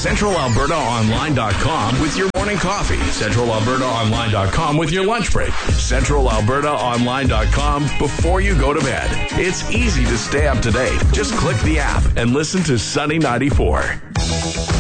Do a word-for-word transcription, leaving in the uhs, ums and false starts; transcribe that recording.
Central Alberta Online dot com with your morning coffee. Central Alberta Online dot com with your lunch break. Central Alberta Online dot com before you go to bed. It's easy to stay up to date. Just click the app and listen to Sunny ninety-four.